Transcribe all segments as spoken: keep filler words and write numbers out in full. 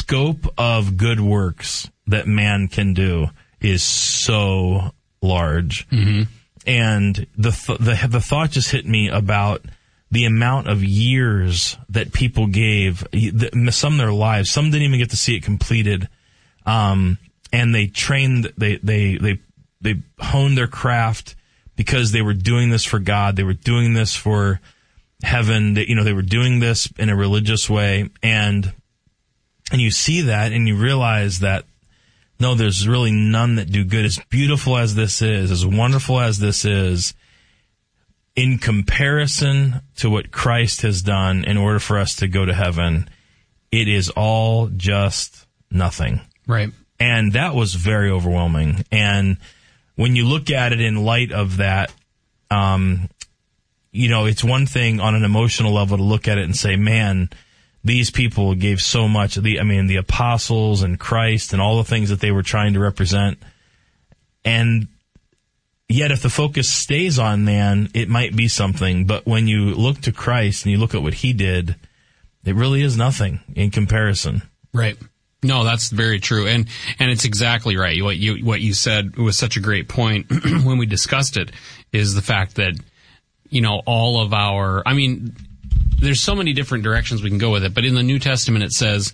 scope of good works that man can do is so large. Mm-hmm. And the, th- the the thought just hit me about the amount of years that people gave, some of their lives, some didn't even get to see it completed. Um, and they trained, they, they, they, they honed their craft because they were doing this for God. They were doing this for heaven. You know, they were doing this in a religious way. And, and you see that and you realize that, no, there's really none that do good. As beautiful as this is, as wonderful as this is, in comparison to what Christ has done in order for us to go to heaven, it is all just nothing. Right. And that was very overwhelming. And when you look at it in light of that, um, you know, it's one thing on an emotional level to look at it and say, man, these people gave so much. The, I mean, the apostles and Christ and all the things that they were trying to represent. And yet, if the focus stays on man, it might be something. But when you look to Christ and you look at what he did, it really is nothing in comparison. Right. No, that's very true. And, and it's exactly right. What you, what you said was such a great point when we discussed it, is the fact that, you know, all of our, I mean, there's so many different directions we can go with it, but in the New Testament it says,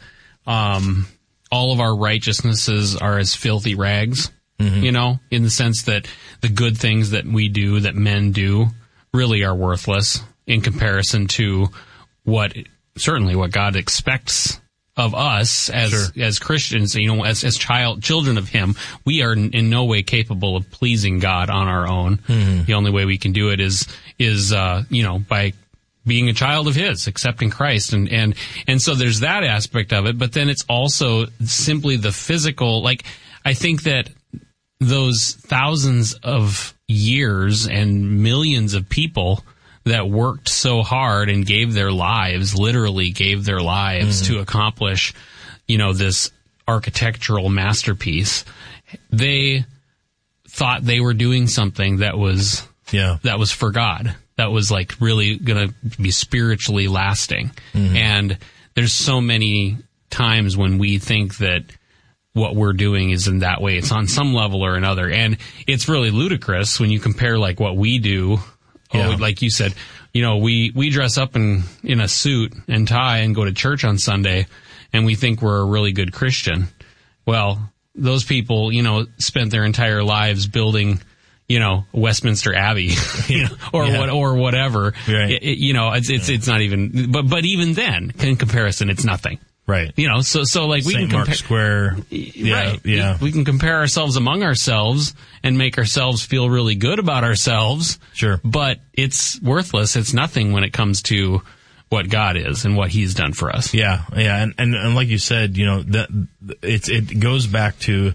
um, all of our righteousnesses are as filthy rags, mm-hmm. you know, in the sense that the good things that we do, that men do, really are worthless in comparison to what, certainly what God expects of us as, sure. as Christians, you know, as, as child, children of him. We are in no way capable of pleasing God on our own. Mm-hmm. The only way we can do it is, is, uh, you know, by being a child of his, accepting Christ. And, and, and so there's that aspect of it, but then it's also simply the physical, like, I think that those thousands of years and millions of people that worked so hard and gave their lives, literally gave their lives mm-hmm. to accomplish, you know, this architectural masterpiece, they thought they were doing something that was, yeah, that was for God. That was like really going to be spiritually lasting. Mm-hmm. And there's so many times when we think that what we're doing is in that way. It's on some level or another. And it's really ludicrous when you compare like what we do. Yeah. Oh, like you said, you know, we, we dress up in, in a suit and tie and go to church on Sunday and we think we're a really good Christian. Well, those people, you know, spent their entire lives building, you know, Westminster Abbey, you know, or yeah. what, or whatever. Right. It, it, you know, it's, it's, yeah. it's not even, but, but even then, in comparison, it's nothing. Right. You know, so, so like we Saint can compare. Mark Square. Yeah. Right. Yeah. We, we can compare ourselves among ourselves and make ourselves feel really good about ourselves. Sure. But it's worthless. It's nothing when it comes to what God is and what he's done for us. Yeah. Yeah. And, and, and like you said, you know, that it's, it goes back to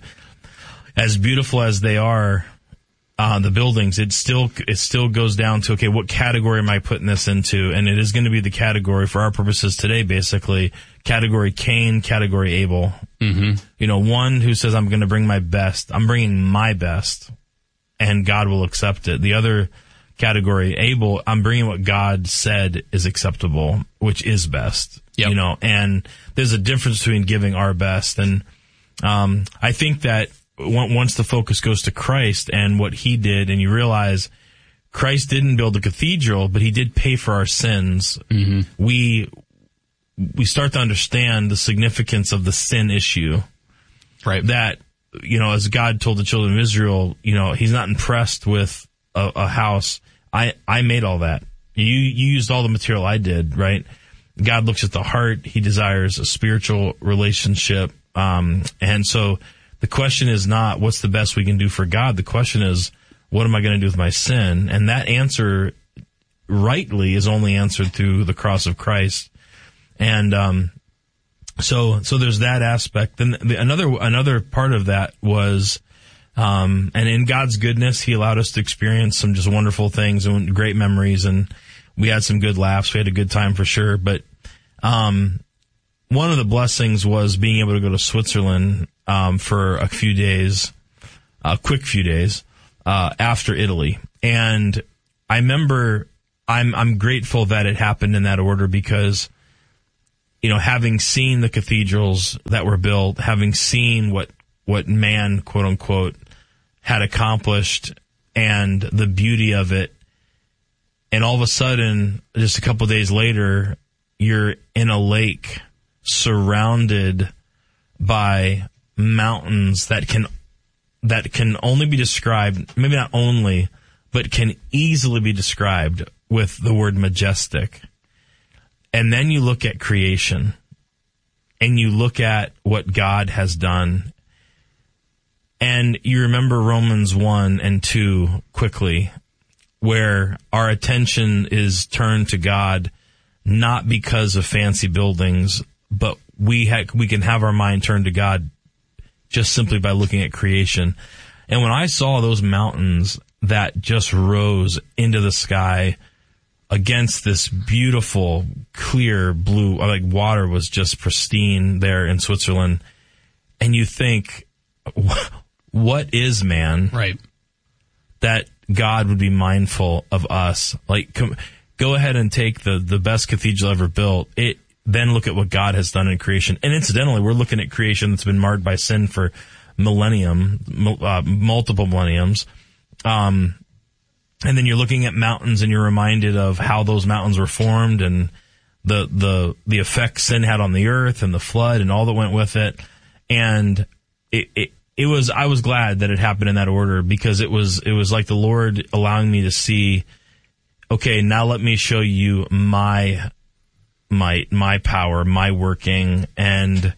as beautiful as they are, Uh, the buildings, it still, it still goes down to, okay, what category am I putting this into? And it is going to be the category for our purposes today, basically, category Cain, category Abel. Mm-hmm. You know, one who says, I'm going to bring my best. I'm bringing my best and God will accept it. The other category, Abel, I'm bringing what God said is acceptable, which is best. Yep. You know, and there's a difference between giving our best. And, um, I think that once the focus goes to Christ and what he did, and you realize Christ didn't build a cathedral, but he did pay for our sins, mm-hmm. we we start to understand the significance of the sin issue. Right. That, you know, as God told the children of Israel, you know, he's not impressed with a, a house. I, I made all that. You, you used all the material I did, right? God looks at the heart. He desires a spiritual relationship. Um, and so the question is not what's the best we can do for God. The question is, what am I going to do with my sin? And that answer rightly is only answered through the cross of Christ. And, um, so, so there's that aspect. Then the, another, another part of that was, um, and in God's goodness, he allowed us to experience some just wonderful things and great memories. And we had some good laughs. We had a good time for sure. But, um, one of the blessings was being able to go to Switzerland, um, for a few days, a quick few days, uh, after Italy. And I remember I'm, I'm grateful that it happened in that order because you know, having seen the cathedrals that were built, having seen what, what man, quote unquote, had accomplished and the beauty of it, and all of a sudden, just a couple days later, you're in a lake surrounded by mountains that can that can only be described, maybe not only, but can easily be described with the word majestic. And then you look at creation, and you look at what God has done, and you remember Romans one and two quickly, where our attention is turned to God, not because of fancy buildings, but we ha- we can have our mind turned to God just simply by looking at creation. And when I saw those mountains that just rose into the sky against this beautiful, clear blue, like water was just pristine there in Switzerland, and you think, what is man? Right. That God would be mindful of us. Like, com- go ahead and take the, the best cathedral ever built. It, then look at what God has done in creation. And incidentally, we're looking at creation that's been marred by sin for millennium, uh, multiple millenniums. Um, and then you're looking at mountains and you're reminded of how those mountains were formed and the, the, the effect sin had on the earth and the flood and all that went with it. And it, it, it was, I was glad that it happened in that order, because it was, it was like the Lord allowing me to see, okay, now let me show you my, my, my power, my working. And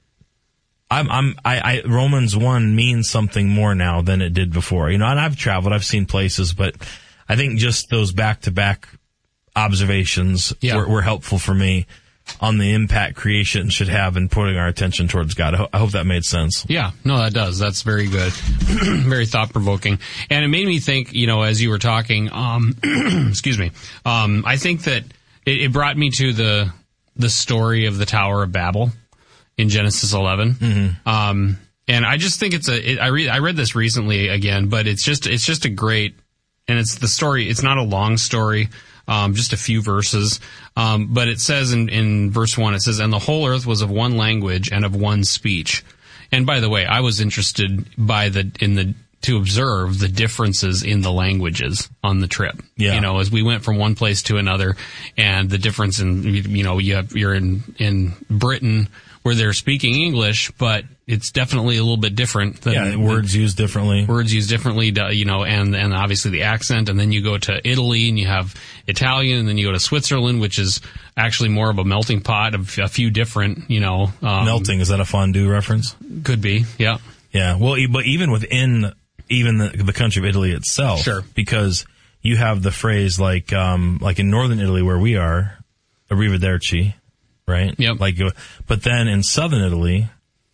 I'm, I'm, I, I, Romans one means something more now than it did before, you know, and I've traveled, I've seen places, but I think just those back to back observations yeah. were, were helpful for me on the impact creation should have in putting our attention towards God. I, ho- I hope that made sense. Yeah, no, that does. That's very good. Very thought-provoking. And it made me think, you know, as you were talking, um, excuse me, um, I think that it, it brought me to the the story of the Tower of Babel in Genesis eleven. Mm-hmm. Um, and I just think it's a, it, I read, I read this recently again, but it's just, it's just a great, and it's the story, it's not a long story. Um, just a few verses. Um, but it says in, in verse one, it says, "And the whole earth was of one language and of one speech." And by the way, I was interested by the, in the, to observe the differences in the languages on the trip. Yeah. You know, as we went from one place to another, and the difference in, you know, you have, you're in, in Britain where they're speaking English, but it's definitely a little bit different. Than Yeah, words the, used differently. Words used differently, you know, and, and obviously the accent. And then you go to Italy and you have Italian, and then you go to Switzerland, which is actually more of a melting pot of a few different, you know. Um, Melting, is that a fondue reference? Could be, yeah. Yeah, well, e- but even within even the, the country of Italy itself. Sure. Because you have the phrase like, um, like in northern Italy where we are, arrivederci, right? Yep. Like, but then in southern Italy,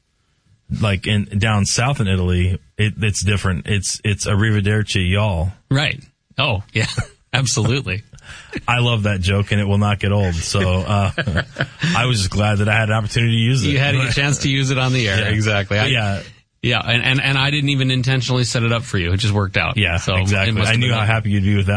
like in down south in Italy, it, it's different. It's it's arrivederci, y'all. Right. Oh, yeah. Absolutely. I love that joke, and it will not get old. So uh, I was just glad that I had an opportunity to use it. You had a chance to use it on the air. Yeah. Exactly. I, yeah. Yeah, and, and, and I didn't even intentionally set it up for you. It just worked out. Yeah, so exactly. I knew how happy you'd be with that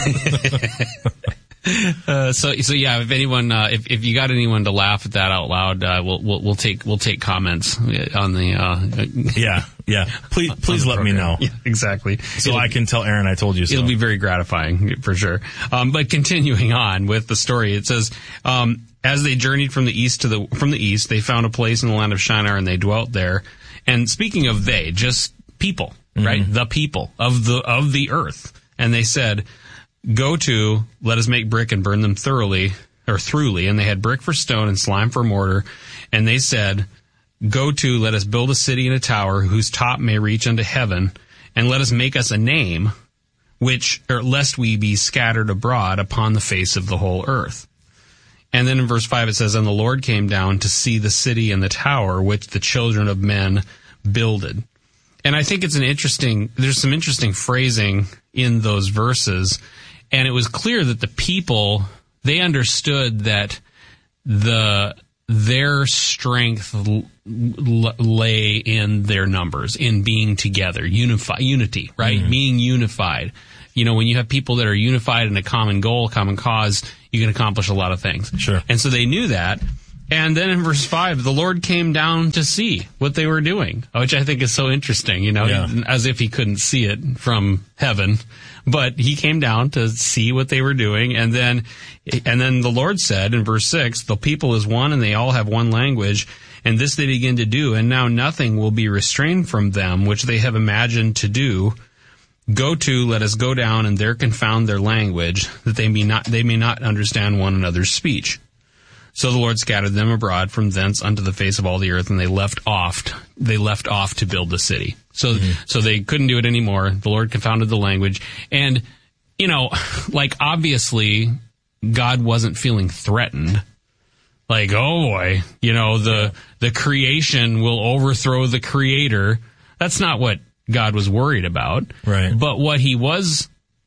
one. uh, so, so yeah, if anyone, uh, if, if you got anyone to laugh at that out loud, uh, we'll, we'll, we'll take, we'll take comments on the, uh, yeah, yeah. Please, please let program. me know. Yeah, exactly. So it'll, I can tell Aaron I told you so. It'll be very gratifying for sure. Um, but continuing on with the story, it says, um, as they journeyed from the east to the, from the east, they found a place in the land of Shinar, and they dwelt there. And speaking of they, just people, mm-hmm. right? The people of the, of the earth. And they said, "Go to, let us make brick and burn them thoroughly, or throughly." And they had brick for stone and slime for mortar. And they said, "Go to, let us build a city and a tower whose top may reach unto heaven, and let us make us a name, which, or lest we be scattered abroad upon the face of the whole earth." And then in verse five it says, "And the Lord came down to see the city and the tower which the children of men builded." And I think it's an interesting, there's some interesting phrasing in those verses. And it was clear that the people, they understood that the, their strength l- l- lay in their numbers, in being together, unify, unity, right? Mm-hmm. Being unified. You know, when you have people that are unified in a common goal, common cause, you can accomplish a lot of things. Sure. And so they knew that. And then in verse five, the Lord came down to see what they were doing, which I think is so interesting, you know, Yeah. as if he couldn't see it from heaven. But he came down to see what they were doing. And then, and then the Lord said in verse six, the people is one and they all have one language. And this they begin to do. And now nothing will be restrained from them, which they have imagined to do. Go to, let us go down and there confound their language, that they may not, they may not understand one another's speech. So the Lord scattered them abroad from thence unto the face of all the earth, and they left off, they left off to build the city. So, mm-hmm. so they couldn't do it anymore. The Lord confounded the language. And, you know, like obviously God wasn't feeling threatened. Like, oh boy, you know, the, the creation will overthrow the creator. That's not what God was worried about. Right. But what he was,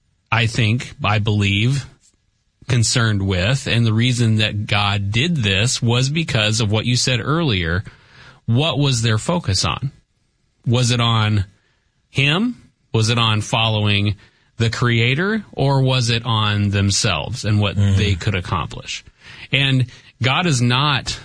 I think, I believe, concerned with, and the reason that God did this was because of what you said earlier. What was their focus on? Was it on him? Was it on following the creator? Or was it on themselves and what mm. they could accomplish? And God is not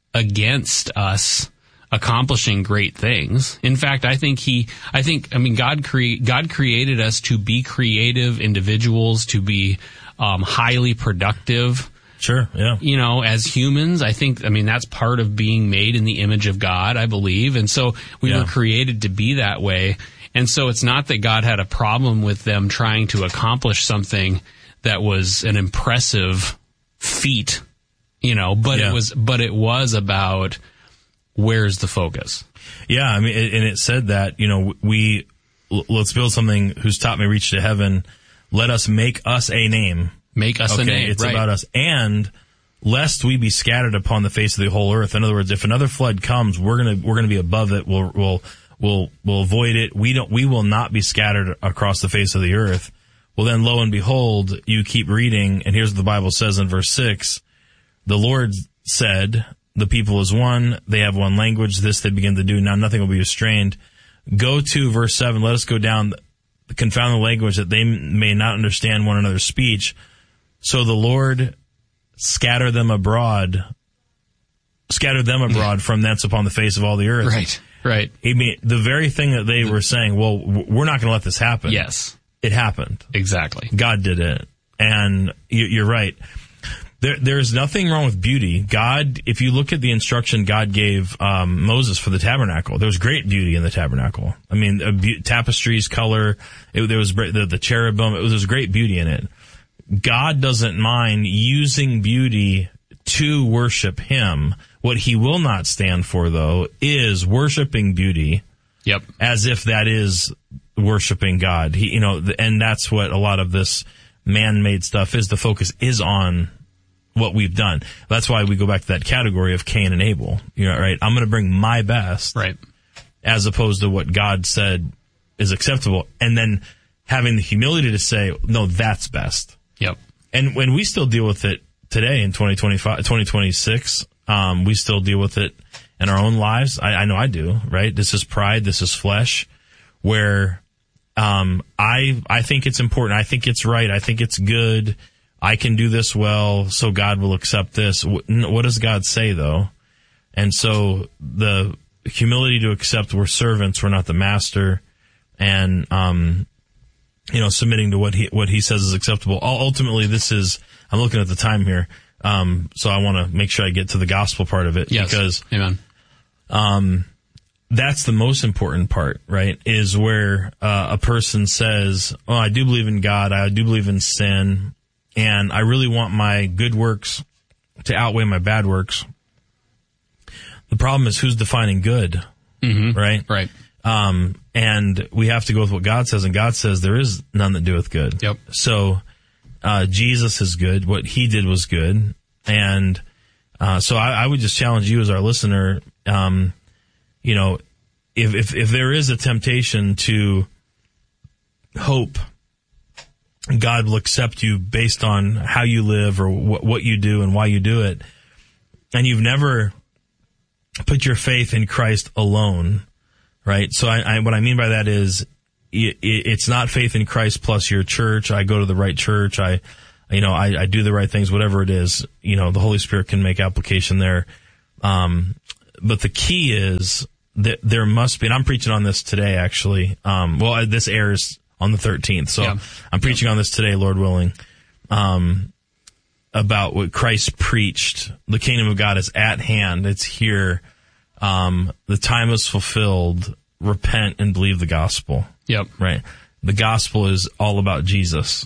against us accomplishing great things. In fact, I think he, I think, I mean, God cre- God created us to be creative individuals, to be um, highly productive. Sure, yeah. You know, as humans, I think, I mean, that's part of being made in the image of God, I believe. And so we yeah. were created to be that way. And so it's not that God had a problem with them trying to accomplish something that was an impressive feat, you know, but yeah. it was, but it was about where's the focus. Yeah, I mean, and it said that, you know, we, let's build something whose top may reach to heaven. Let us make us a name. Make us okay, a name. It's right. about us. And lest we be scattered upon the face of the whole earth. In other words, if another flood comes, we're gonna we're gonna be above it. We'll we'll we'll we'll avoid it. We don't. We will not be scattered across the face of the earth. Well, then, lo and behold, you keep reading, and here's what the Bible says in verse six: the Lord said, "The people is one; they have one language. This they begin to do. Now nothing will be restrained." Go to verse seven. Let us go down, confound the language, that they may not understand one another's speech. So the Lord scattered them abroad, scattered them abroad from thence upon the face of all the earth. Right, right. I mean, the very thing that they were saying, well, we're not going to let this happen. Yes. It happened. Exactly. God did it. And you're right. There, there's nothing wrong with beauty. God, if you look at the instruction God gave um, Moses for the tabernacle, there was great beauty in the tabernacle. I mean, a be- tapestries, color, it, there was the, the cherubim, it was, there was great beauty in it. God doesn't mind using beauty to worship him. What he will not stand for, though, is worshiping beauty. Yep. As if that is worshiping God. He, you know, and that's what a lot of this man-made stuff is. The focus is on what we've done. That's why we go back to that category of Cain and Abel. You know, right? I'm going to bring my best. Right. As opposed to what God said is acceptable. And then having the humility to say, no, that's best. Yep. And when we still deal with it today in twenty twenty-five, twenty twenty-six, um, we still deal with it in our own lives. I, I know I do, right? This is pride. This is flesh, where, um, I, I think it's important. I think it's right. I think it's good. I can do this well, so God will accept this. What does God say, though? And so the humility to accept we're servants, we're not the master, and, um, you know, submitting to what he, what he says is acceptable. Ultimately, this is, I'm looking at the time here, um, so I want to make sure I get to the gospel part of it. Yes. Because, amen. Um, that's the most important part, right? Is where, uh, a person says, oh, I do believe in God, I do believe in sin, and I really want my good works to outweigh my bad works. The problem is who's defining good, mm-hmm. right? Right. Um, and we have to go with what God says, and God says there is none that doeth good. Yep. So, uh, Jesus is good. What he did was good. And, uh, so I, I would just challenge you as our listener, um, you know, if, if, if there is a temptation to hope God will accept you based on how you live or wh- what you do and why you do it, and you've never put your faith in Christ alone, right? So I, I, what I mean by that is it, it, it's not faith in Christ plus your church. I go to the right church. I, you know, I, I do the right things, whatever it is, you know, the Holy Spirit can make application there. Um, but the key is that there must be, and I'm preaching on this today, actually. Um, well, this airs on the thirteenth, so yeah. I'm preaching yeah. on this today, Lord willing, um, about what Christ preached. The kingdom of God is at hand. It's here. Um, the time is fulfilled. Repent and believe the gospel. Yep. Right. The gospel is all about Jesus.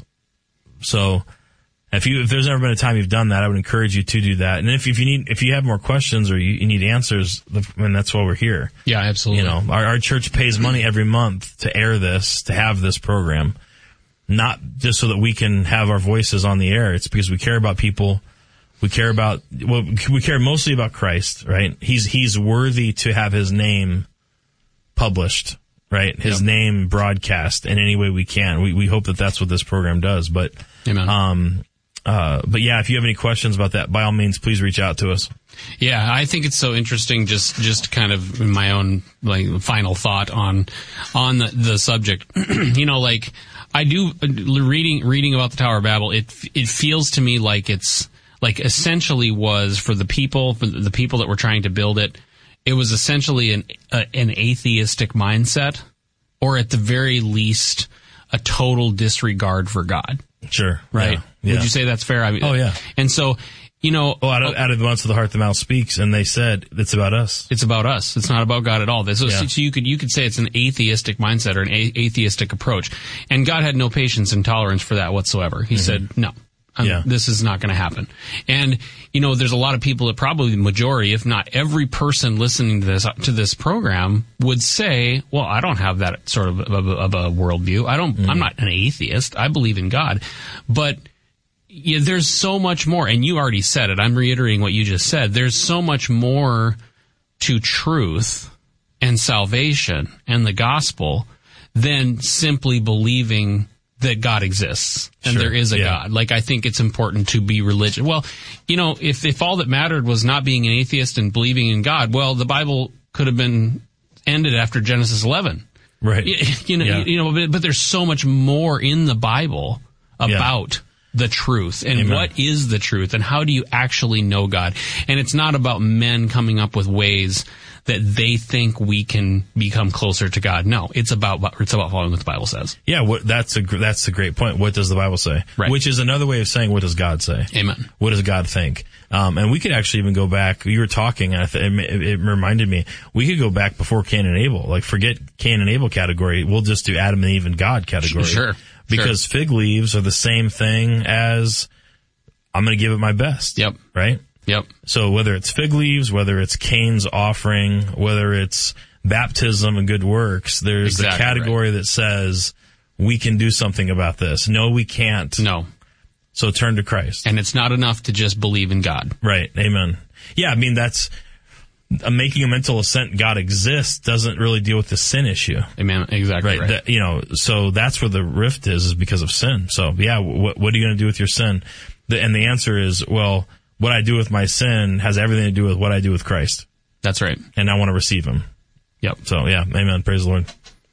So if you, if there's ever been a time you've done that, I would encourage you to do that. And if, if you need, if you have more questions or you, you need answers, I mean, that's why we're here. Yeah, absolutely. You know, our, our church pays money every month to air this, to have this program, not just so that we can have our voices on the air. It's because we care about people. We care about, well, we care mostly about Christ, right? He's, he's worthy to have his name published, right? His yep. name broadcast in any way we can. We, we hope that that's what this program does, but, Amen. um, uh, but yeah, if you have any questions about that, by all means, please reach out to us. Yeah, I think it's so interesting. Just, just kind of my own like final thought on, on the, the subject. You know, like I do reading, reading about the Tower of Babel. It, it feels to me like it's like essentially was for the people, for the people that were trying to build it. It was essentially an uh, an atheistic mindset, or at the very least, a total disregard for God. Sure. Right? Yeah. Yeah. Would you say that's fair? I mean, oh, yeah. And so, you know... Oh, out of, out of the abundance of the heart, the mouth speaks, and they said, it's about us. It's about us. It's not about God at all. So, yeah. so you could you could say it's an atheistic mindset or an a- atheistic approach. And God had no patience and tolerance for that whatsoever. He mm-hmm. said, no. Um, yeah. This is not going to happen. And, you know, there's a lot of people that probably the majority, if not every person listening to this, to this program would say, well, I don't have that sort of, of, of a worldview. I don't, mm. I'm not an atheist. I believe in God. But yeah, there's so much more. And you already said it. I'm reiterating what you just said. There's so much more to truth and salvation and the gospel than simply believing that God exists and sure. there is a yeah. God. Like, I think it's important to be religious. Well, you know, if, if all that mattered was not being an atheist and believing in God, well, the Bible could have been ended after Genesis eleven. Right. You, you know, yeah. you, you know, but, but there's so much more in the Bible about yeah. the truth and Amen. What is the truth and how do you actually know God? And it's not about men coming up with ways that they think we can become closer to God. No, it's about it's about following what the Bible says. Yeah, what, that's a that's a great point. What does the Bible say? Right. Which is another way of saying what does God say? Amen. What does God think? Um, and we could actually even go back. You were talking, and I th- it, it reminded me. We could go back before Cain and Abel. Like, forget Cain and Abel category. We'll just do Adam and Eve and God category. Sure. Because sure. fig leaves are the same thing as I'm going to give it my best. Yep. Right. Yep. So whether it's fig leaves, whether it's Cain's offering, whether it's baptism and good works, there's exactly the category right. that says we can do something about this. No, we can't. No. So turn to Christ. And it's not enough to just believe in God. Right. Amen. Yeah, I mean, that's uh, making a mental assent God exists doesn't really deal with the sin issue. Amen. Exactly right. right. That, you know, so that's where the rift is, is because of sin. So yeah, what, what are you going to do with your sin? The, and the answer is, well, what I do with my sin has everything to do with what I do with Christ. That's right. And I want to receive him. Yep. So, yeah, amen. Praise the Lord.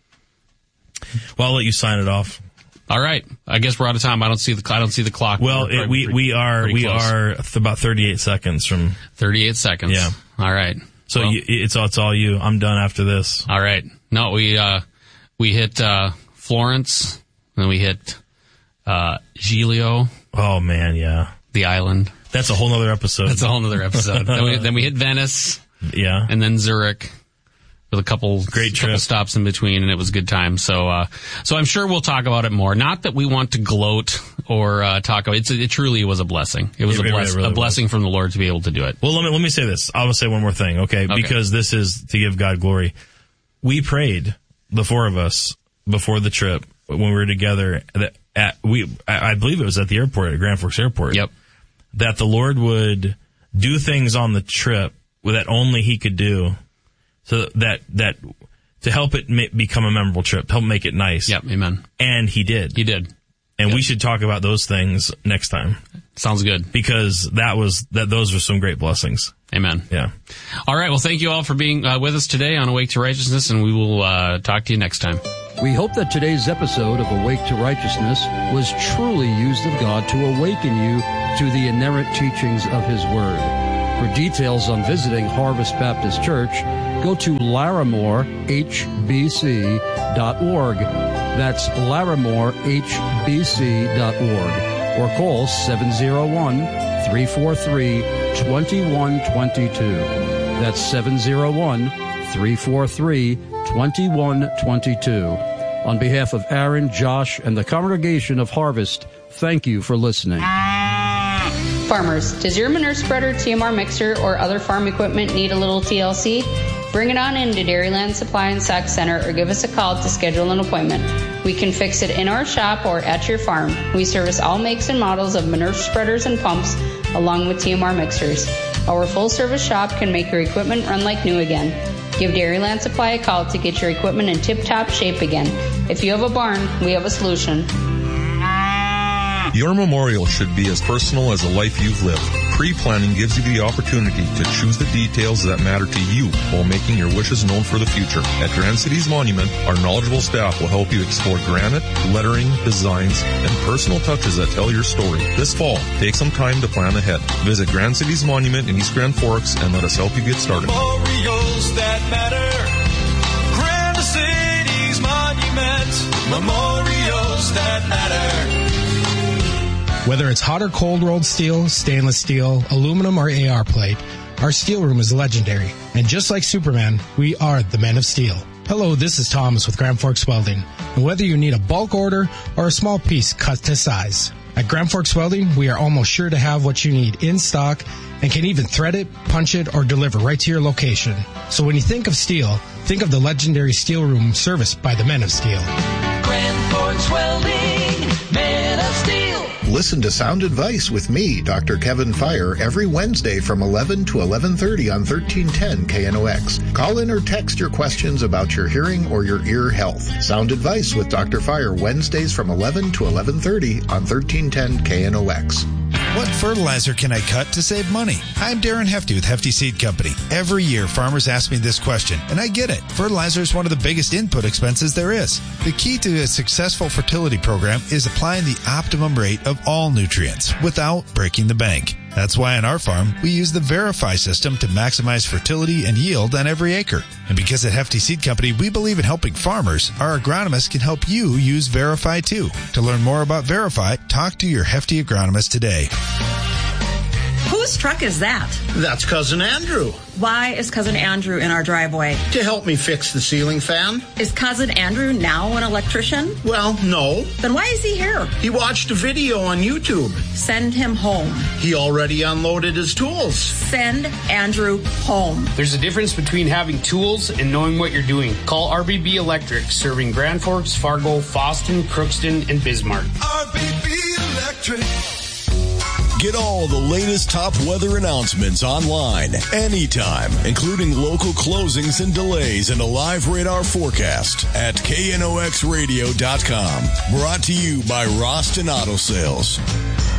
Well, I'll let you sign it off. All right. I guess we're out of time. I don't see the I don't see the clock. Well, it, we pretty, we are we close. are th- about thirty-eight seconds from thirty-eight seconds. Yeah. All right. So well, you, it's all it's all you. I'm done after this. All right. No, we uh we hit uh Florence, then we hit uh Giglio. Oh man, yeah. The island. That's a whole nother episode. That's a whole nother episode. then, we, then we hit Venice. Yeah. And then Zurich with a couple, Great trip. couple stops in between, and it was a good time. So, uh, so I'm sure we'll talk about it more. Not that we want to gloat or uh, talk about it. It's, it truly was a blessing. It was it a, bless, really a blessing was. from the Lord to be able to do it. Well, let me let me say this. I'll say one more thing, okay? okay? Because this is to give God glory. We prayed, the four of us, before the trip when we were together. That at we, I believe it was at the airport, at Grand Forks Airport. Yep. That the Lord would do things on the trip that only He could do, so that that to help it ma- become a memorable trip, help make it nice. Yep, amen. And He did. He did. And yep. we should talk about those things next time. Sounds good. Because that was that those were some great blessings. Amen. Yeah. All right. Well, thank you all for being uh, with us today on Awake to Righteousness, and we will uh, talk to you next time. We hope that today's episode of Awake to Righteousness was truly used of God to awaken you to the inerrant teachings of His Word. For details on visiting Harvest Baptist Church, go to larimore h b c dot org. That's larimore h b c dot org. Or call seven oh one, three four three, two one two two. That's seven oh one, three four three, two one two two. On behalf of Aaron, Josh, and the congregation of Harvest, thank you for listening. Farmers, does your manure spreader, T M R mixer, or other farm equipment need a little T L C? Bring it on in to Dairyland Supply and Sack Center or give us a call to schedule an appointment. We can fix it in our shop or at your farm. We service all makes and models of manure spreaders and pumps along with T M R mixers. Our full-service shop can make your equipment run like new again. Give Dairyland Supply a call to get your equipment in tip-top shape again. If you have a barn, we have a solution. Your memorial should be as personal as a life you've lived. Pre-planning gives you the opportunity to choose the details that matter to you while making your wishes known for the future. At Grand Cities Monument, our knowledgeable staff will help you explore granite, lettering, designs, and personal touches that tell your story. This fall, take some time to plan ahead. Visit Grand Cities Monument in East Grand Forks and let us help you get started. Memorials that matter. Grand Cities Monument. Memorials that matter. Whether it's hot or cold rolled steel, stainless steel, aluminum, or A R plate, our steel room is legendary. And just like Superman, we are the Men of Steel. Hello, this is Thomas with Grand Forks Welding. And whether you need a bulk order or a small piece cut to size, at Grand Forks Welding, we are almost sure to have what you need in stock and can even thread it, punch it, or deliver right to your location. So when you think of steel, think of the legendary steel room serviced by the Men of Steel. Grand Forks Welding, Men of Steel. Listen to Sound Advice with me, Doctor Kevin Fire, every Wednesday from eleven to eleven thirty on thirteen ten K N O X. Call in or text your questions about your hearing or your ear health. Sound Advice with Doctor Fire, Wednesdays from eleven to eleven thirty on thirteen ten K N O X. What fertilizer can I cut to save money? I'm Darren Hefty with Hefty Seed Company. Every year, farmers ask me this question, and I get it. Fertilizer is one of the biggest input expenses there is. The key to a successful fertility program is applying the optimum rate of all nutrients without breaking the bank. That's why on our farm, we use the Verify system to maximize fertility and yield on every acre. And because at Hefty Seed Company, we believe in helping farmers, our agronomists can help you use Verify too. To learn more about Verify, talk to your Hefty agronomist today. Whose truck is that? That's Cousin Andrew. Why is Cousin Andrew in our driveway? To help me fix the ceiling fan. Is Cousin Andrew now an electrician? Well, no. Then why is he here? He watched a video on YouTube. Send him home. He already unloaded his tools. Send Andrew home. There's a difference between having tools and knowing what you're doing. Call R B B Electric, serving Grand Forks, Fargo, Fosston, Crookston, and Bismarck. R B B Electric. Get all the latest top weather announcements online anytime, including local closings and delays and a live radar forecast at K N O X radio dot com. Brought to you by Roston Auto Sales.